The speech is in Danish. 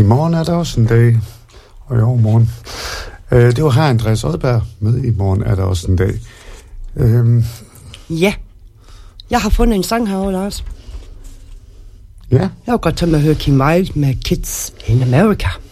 I morgen er der også en dag, og i overmorgen. Det var her Andreas Odberg med. I morgen er der også en dag. Ja, jeg har fundet en sang herovre, Lars. Ja. Jeg har godt tænkt mig at høre Kim Wilde med Kids in America.